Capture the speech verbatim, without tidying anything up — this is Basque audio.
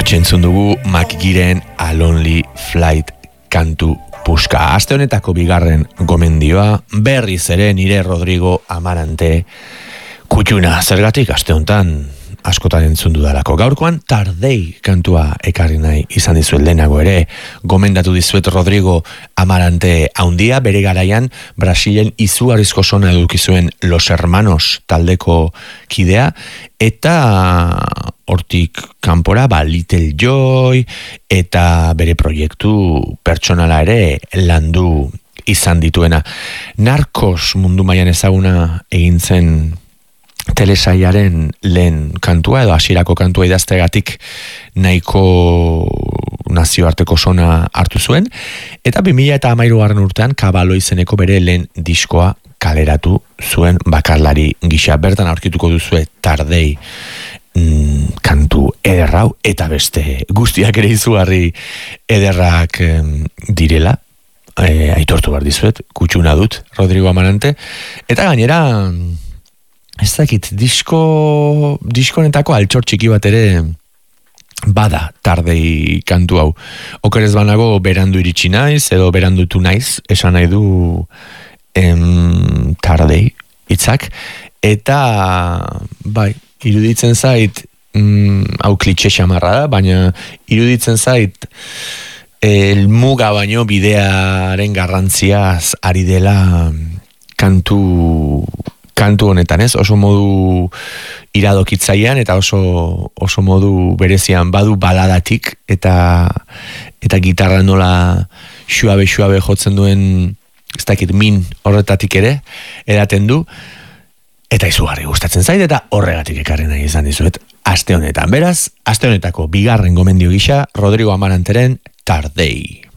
Hortxe entzun dugu Makigiren A Lonely Flight kantu puska. Aste honetako bigarren gomendioa, berriz ere nire Rodrigo Amarante kutxuna. Zergatik aste honetan askotan entzun dudalako. Gaurkoan Tardei kantua ekarri nahi izan dizuet, lehenago ere gomendatu dizuet Rodrigo Amarante haundia, bere garaian Brasilen izugarrizko sona eduki zuen Los Hermanos taldeko kidea, eta hortik kanpora ba Little Joy eta bere proiektu pertsonala ere landu izan dituena. Narcos mundu mailan ezaguna egin zen telesaiaren lehen kantua edo hasierako kantua idaztegatik nahiko nazioarteko sona hartu zuen, eta bi mila hamairugarren urtean Kabalo izeneko bere lehen diskoa kaleratu zuen bakarlari gisa. Bertan aurkituko duzue Tardei mm, kantu ederrau eta beste guztiak ere izugarri ederrak em, direla. E, aitortu behar dizuet, kutxuna dut Rodrigo Amarante, eta gainera ez dakit, disko diskonetako altxor txiki bat ere bada Tardei kantu hau. Okerez banago berandu iritsi naiz edo berandutu naiz, esan nahi du em, Tardei hitzak, eta bai, iruditzen zait mm, hau klitxe xamarra da, baina iruditzen zait el muga baino bidearen garrantziaz ari dela kantu kantu honetan, ez? Oso modu iradokitzailean eta oso oso modu berezian badu baladatik eta eta gitarra nola xuabe xuabe jotzen duen, ez dakit, min horretatik ere edaten du, eta izugarri gustatzen zait, eta horregatik ekarri nahi izan dizuet aste honetan. Beraz, aste honetako bigarren gomendio gisa Rodrigo Amaranteren Tardei.